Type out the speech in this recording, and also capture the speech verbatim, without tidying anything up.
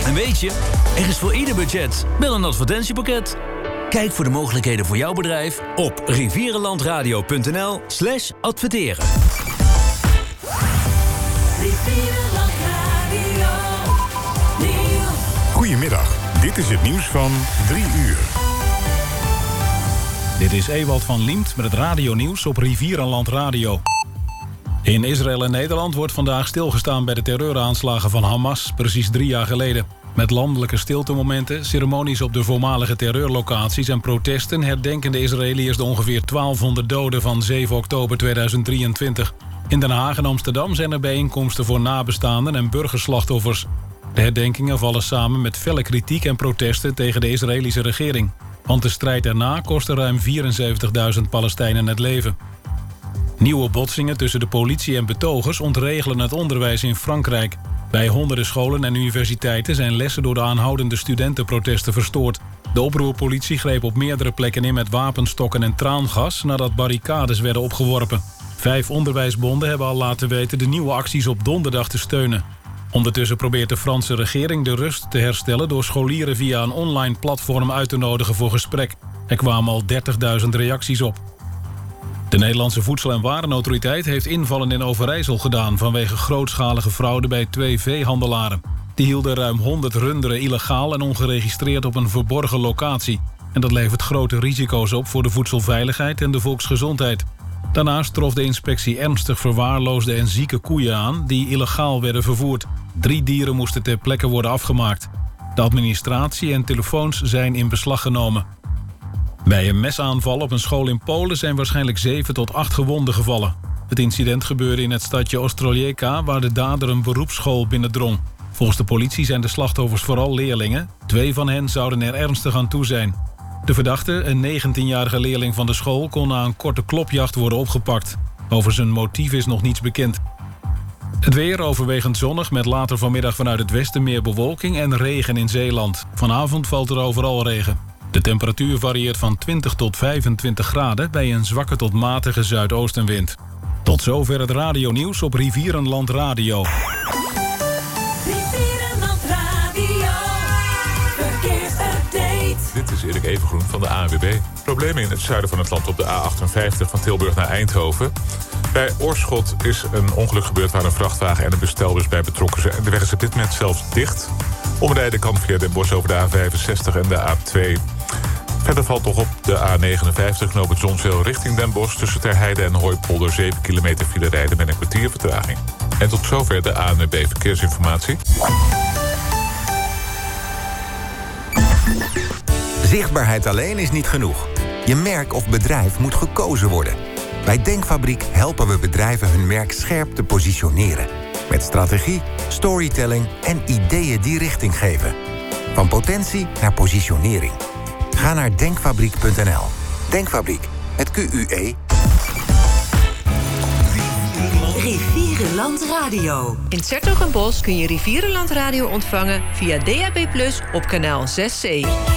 En weet je, er is voor ieder budget wel een advertentiepakket. Kijk voor de mogelijkheden voor jouw bedrijf op rivierenlandradio.nl slash adverteren. Goedemiddag, dit is het nieuws van drie uur. Dit is Ewald van Liemt met het radionieuws op Rivierenland Radio. In Israël en Nederland wordt vandaag stilgestaan bij de terreuraanslagen van Hamas, precies drie jaar geleden. Met landelijke stiltemomenten, ceremonies op de voormalige terreurlocaties en protesten herdenken de Israëliërs de ongeveer twaalfhonderd doden van zeven oktober tweeduizend drieëntwintig. In Den Haag en Amsterdam zijn er bijeenkomsten voor nabestaanden en burgerslachtoffers. De herdenkingen vallen samen met felle kritiek en protesten tegen de Israëlische regering. Want de strijd erna kostte ruim vierenzeventigduizend Palestijnen het leven. Nieuwe botsingen tussen de politie en betogers ontregelen het onderwijs in Frankrijk. Bij honderden scholen en universiteiten zijn lessen door de aanhoudende studentenprotesten verstoord. De oproerpolitie greep op meerdere plekken in met wapenstokken en traangas nadat barricades werden opgeworpen. Vijf onderwijsbonden hebben al laten weten de nieuwe acties op donderdag te steunen. Ondertussen probeert de Franse regering de rust te herstellen door scholieren via een online platform uit te nodigen voor gesprek. Er kwamen al dertigduizend reacties op. De Nederlandse Voedsel- en Warenautoriteit heeft invallen in Overijssel gedaan vanwege grootschalige fraude bij twee veehandelaren. Die hielden ruim honderd runderen illegaal en ongeregistreerd op een verborgen locatie. En dat levert grote risico's op voor de voedselveiligheid en de volksgezondheid. Daarnaast trof de inspectie ernstig verwaarloosde en zieke koeien aan die illegaal werden vervoerd. Drie dieren moesten ter plekke worden afgemaakt. De administratie en telefoons zijn in beslag genomen. Bij een mesaanval op een school in Polen zijn waarschijnlijk zeven tot acht gewonden gevallen. Het incident gebeurde in het stadje Ostroljeka, waar de dader een beroepsschool binnendrong. Volgens de politie zijn de slachtoffers vooral leerlingen. Twee van hen zouden er ernstig aan toe zijn. De verdachte, een negentienjarige leerling van de school, kon na een korte klopjacht worden opgepakt. Over zijn motief is nog niets bekend. Het weer overwegend zonnig met later vanmiddag vanuit het westen meer bewolking en regen in Zeeland. Vanavond valt er overal regen. De temperatuur varieert van twintig tot vijfentwintig graden bij een zwakke tot matige zuidoostenwind. Tot zover het radionieuws op Rivierenland Radio. Rivierenland Radio, verkeersupdate. Dit is Erik Evengroen van de A N W B. Problemen in het zuiden van het land op de A achtenvijftig van Tilburg naar Eindhoven. Bij Oorschot is een ongeluk gebeurd waar een vrachtwagen en een bestelbus bij betrokken zijn. De weg is op dit moment zelfs dicht. Omrijden kan via Den Bosch over de A vijfenzestig en de A twee. Verder valt nog op de A negenenvijftig knooppunt Zonzeel richting Den Bosch tussen Terheide en Hooipolder zeven kilometer file rijden met een kwartier vertraging. En tot zover de A N W B Verkeersinformatie. Zichtbaarheid alleen is niet genoeg. Je merk of bedrijf moet gekozen worden. Bij Denkfabriek helpen we bedrijven hun merk scherp te positioneren. Met strategie, storytelling en ideeën die richting geven. Van potentie naar positionering. Ga naar denkfabriek punt n l. Denkfabriek, met Q U E. Rivierenland Radio. In 's Hertogenbosch kun je Rivierenland Radio ontvangen via D A B plus, op kanaal zes C.